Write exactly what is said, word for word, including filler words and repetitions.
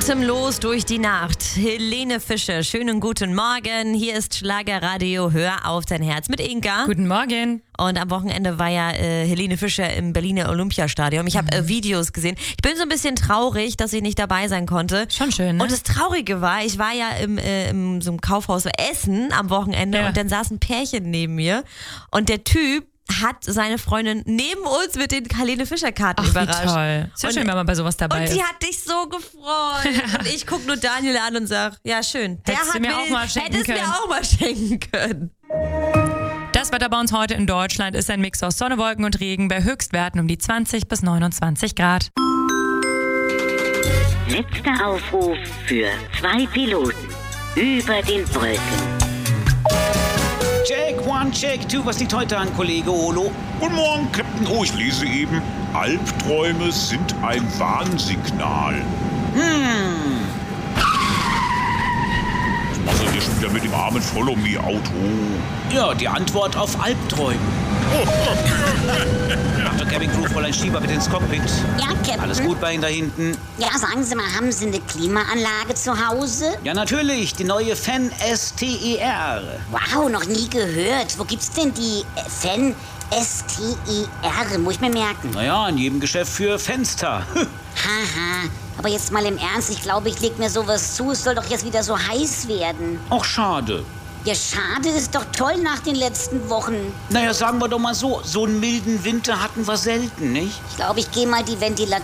Atemlos durch die Nacht. Helene Fischer, schönen guten Morgen. Hier ist Schlagerradio. Hör auf dein Herz mit Inka. Guten Morgen. Und am Wochenende war ja äh, Helene Fischer im Berliner Olympiastadion. Ich habe äh, Videos gesehen. Ich bin so ein bisschen traurig, dass ich nicht dabei sein konnte. Schon schön, ne? Und das Traurige war, ich war ja im, äh, im so einem Kaufhaus Essen am Wochenende Ja. und dann saß ein Pärchen neben mir und der Typ hat seine Freundin neben uns mit den Helene Fischer-Karten Ach, überrascht. wie toll. Ist ja Und- schön, wenn man bei sowas dabei Und ist. die hat dich so gefreut. Und ich guck nur Daniel an und sag, ja schön. Der Hättest hat du mir auch mal schenken hättest können. mir auch mal schenken können. Das Wetter bei uns heute in Deutschland ist ein Mix aus Sonne, Wolken und Regen bei Höchstwerten um die zwanzig bis neunundzwanzig Grad. Letzter Aufruf für zwei Piloten über den Wolken. Check one, check two. Was liegt heute an, Kollege Olo? Guten Morgen, Captain. Oh, ich lese eben. Albträume sind ein Warnsignal. Hm. Was macht ihr schon wieder mit dem armen Follow-Me-Auto? Ja, die Antwort auf Albträume. Achtung, Cabin Crew, Fräulein Schieber, bitte ins Cockpit. Ja, Captain. Alles gut bei Ihnen da hinten? Ja, sagen Sie mal, haben Sie eine Klimaanlage zu Hause? Ja, natürlich. Die neue Fan S T E R. Wow, noch nie gehört. Wo gibt's denn die äh, Fan S T E R? Muss ich mir merken. Naja, in jedem Geschäft für Fenster. Haha. Aber jetzt mal im Ernst, ich glaube, ich leg mir sowas zu. Es soll doch jetzt wieder so heiß werden. Auch schade. Ja, schade, ist doch toll nach den letzten Wochen. Naja, sagen wir doch mal so, so einen milden Winter hatten wir selten, nicht? Ich glaube, ich gehe mal die Ventilatoren